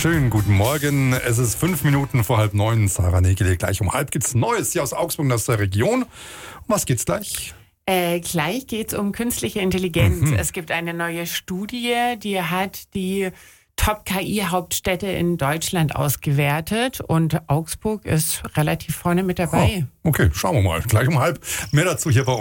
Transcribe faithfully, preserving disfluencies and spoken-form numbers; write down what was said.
Schönen guten Morgen. Es ist fünf Minuten vor halb neun. Sarah Nägele, gleich um halb gibt's Neues hier aus Augsburg aus der Region. Um was geht's gleich? Äh, gleich geht's um künstliche Intelligenz. Mhm. Es gibt eine neue Studie, die hat die Top-K I-Hauptstädte in Deutschland ausgewertet und Augsburg ist relativ vorne mit dabei. Oh, okay, schauen wir mal. Gleich um halb. Mehr dazu hier bei uns.